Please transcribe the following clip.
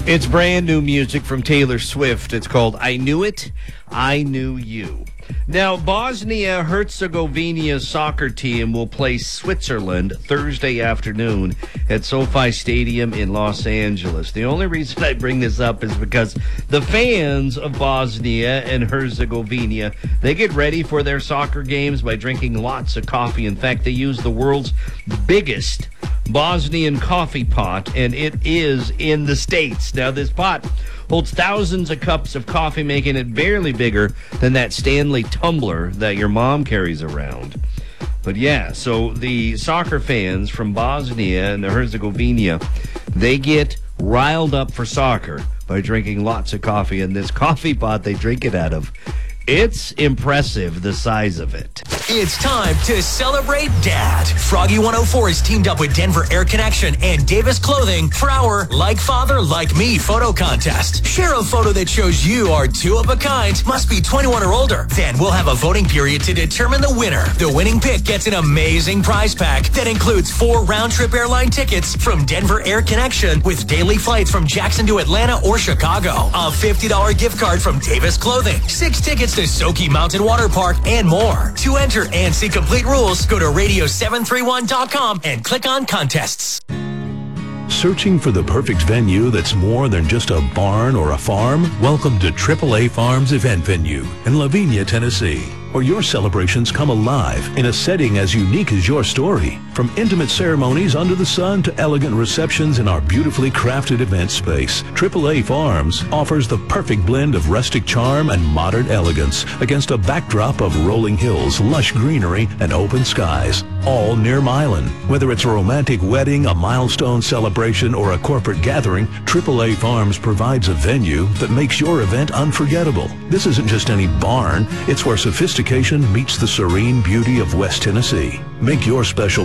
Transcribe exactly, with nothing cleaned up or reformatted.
It's brand new music from Taylor Swift. It's called I Knew It, I Knew You. Now, Bosnia-Herzegovina's soccer team will play Switzerland Thursday afternoon at SoFi Stadium in Los Angeles. The only reason I bring this up is because the fans of Bosnia and Herzegovina, they get ready for their soccer games by drinking lots of coffee. In fact, they use the world's biggest Bosnian coffee pot, and it is in the States. Now, this pot holds thousands of cups of coffee, making it barely bigger than that Stanley tumbler that your mom carries around. But yeah, so the soccer fans from Bosnia and Herzegovina, they get riled up for soccer by drinking lots of coffee, and this coffee pot they drink it out of, it's impressive, the size of it. It's time to celebrate Dad. Froggy one oh four has teamed up with Denver Air Connection and Davis Clothing for our Like Father, Like Me photo contest. Share a photo that shows you are two of a kind, must be twenty-one or older. Then we'll have a voting period to determine the winner. The winning pick gets an amazing prize pack that includes four round-trip airline tickets from Denver Air Connection with daily flights from Jackson to Atlanta or Chicago. A fifty dollars gift card from Davis Clothing. Six tickets to Soaky Mountain Water Park and more. To enter and see complete rules, go to radio seven three one dot com and click on contests. Searching for the perfect venue that's more than just a barn or a farm? Welcome to triple A Farms Event Venue in Lavinia, Tennessee, where your celebrations come alive in a setting as unique as your story. From intimate ceremonies under the sun to elegant receptions in our beautifully crafted event space, triple A Farms offers the perfect blend of rustic charm and modern elegance against a backdrop of rolling hills, lush greenery, and open skies, all near Milan. Whether it's a romantic wedding, a milestone celebration, or a corporate gathering, triple A Farms provides a venue that makes your event unforgettable. This isn't just any barn, it's where sophistication meets the serene beauty of West Tennessee. Make your special